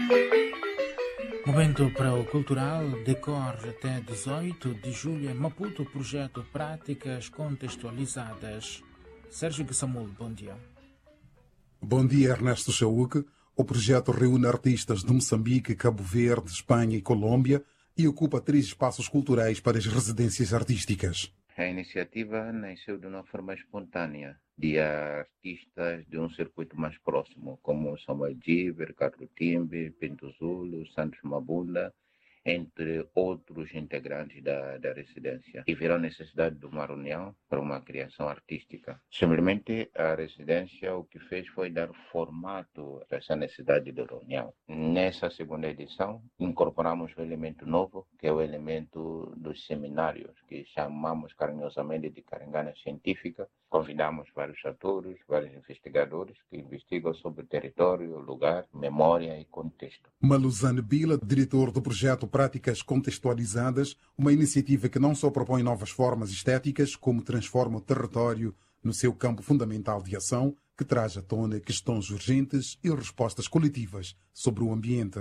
Momento para o cultural decorre até 18 de julho em Maputo, projeto Práticas Contextualizadas. Sérgio Guissamul, bom dia. Bom dia, Ernesto Chauque. O projeto reúne artistas de Moçambique, Cabo Verde, Espanha e Colômbia e ocupa 3 espaços culturais para as residências artísticas. A iniciativa nasceu de uma forma espontânea, de artistas de um circuito mais próximo, como Samuel Giver, Carlos Timbe, Pinto Zulo, Santos Mabunda, entre outros integrantes da residência. E viram a necessidade de uma reunião para uma criação artística. Simplesmente a residência o que fez foi dar formato a essa necessidade de reunião. Nessa segunda edição, incorporamos um elemento novo, que é o elemento dos seminários, que chamamos carinhosamente de Caringana Científica. Convidamos vários atores, vários investigadores que investigam sobre território, lugar, memória e contexto. Maluzane Bila, diretor do projeto Práticas Contextualizadas, uma iniciativa que não só propõe novas formas estéticas, como transforma o território no seu campo fundamental de ação, que traz à tona questões urgentes e respostas coletivas sobre o ambiente.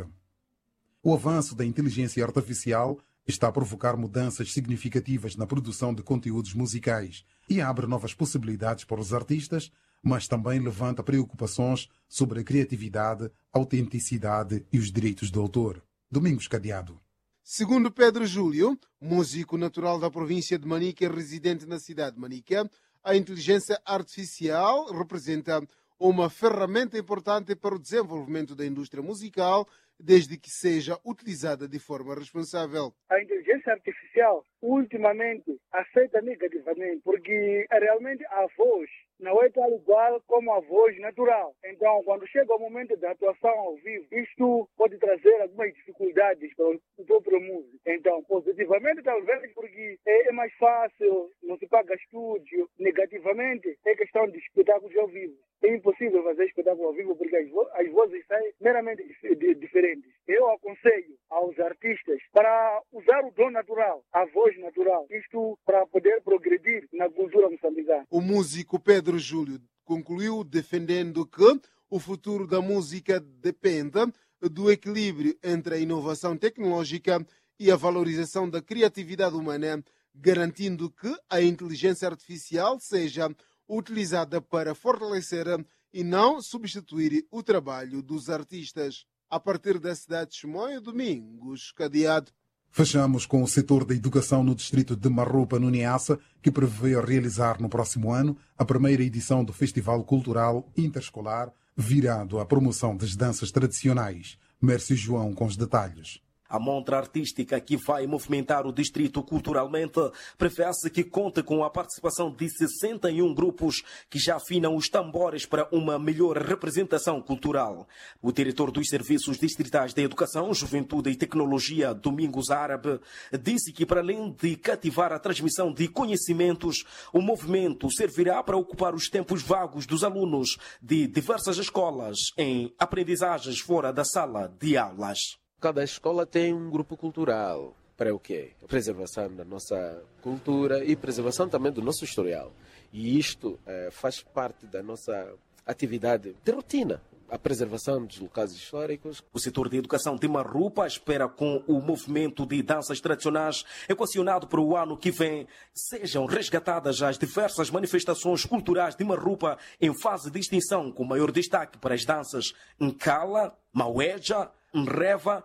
O avanço da inteligência artificial está a provocar mudanças significativas na produção de conteúdos musicais e abre novas possibilidades para os artistas, mas também levanta preocupações sobre a criatividade, autenticidade e os direitos do autor. Domingos Cadeado. Segundo Pedro Júlio, músico natural da província de Manica e residente na cidade de Manica, a inteligência artificial representa uma ferramenta importante para o desenvolvimento da indústria musical, desde que seja utilizada de forma responsável. A inteligência artificial ultimamente afeta negativamente, porque realmente a voz não é tal igual como a voz natural. Então, quando chega o momento da atuação ao vivo, isto pode trazer algumas dificuldades para o próprio músico. Então, positivamente talvez porque é mais fácil, não se paga estúdio. Negativamente é questão de espetáculos ao vivo. É impossível fazer espetáculo ao vivo porque as vozes saem meramente diferentes. Eu aconselho aos artistas para usar o dom natural, a voz natural, isto para poder progredir na cultura moçambicana. O músico Pedro Júlio concluiu defendendo que o futuro da música depende do equilíbrio entre a inovação tecnológica e a valorização da criatividade humana, garantindo que a inteligência artificial seja utilizada para fortalecer e não substituir o trabalho dos artistas. A partir da cidade de Chimoio, Domingos Cadeado. Fechamos com o setor da educação no distrito de Marrupa, no Niassa, que prevê realizar no próximo ano a primeira edição do Festival Cultural Interescolar, virado à promoção das danças tradicionais. Mércio João com os detalhes. A montra artística que vai movimentar o distrito culturalmente prevê-se que conta com a participação de 61 grupos que já afinam os tambores para uma melhor representação cultural. O diretor dos Serviços Distritais de Educação, Juventude e Tecnologia, Domingos Árabe, disse que para além de cativar a transmissão de conhecimentos, o movimento servirá para ocupar os tempos vagos dos alunos de diversas escolas em aprendizagens fora da sala de aulas. Cada escola tem um grupo cultural. Para o quê? A preservação da nossa cultura e preservação também do nosso historial. E isto faz parte da nossa atividade de rotina. A preservação dos locais históricos. O setor de educação de Marrupa espera com o movimento de danças tradicionais equacionado para o ano que vem sejam resgatadas as diversas manifestações culturais de Marrupa em fase de extinção, com maior destaque para as danças Nkala, Maueja, Nreva,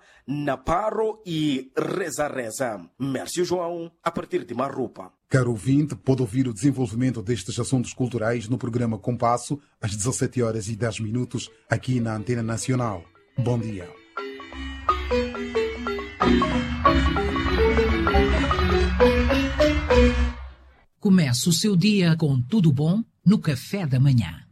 Naparo e Reza-Reza. Mércio João, a partir de Marrupa. Caro ouvinte, pode ouvir o desenvolvimento destes assuntos culturais no programa Compasso, às 17h10, aqui na Antena Nacional. Bom dia. Começa o seu dia com tudo bom no café da manhã.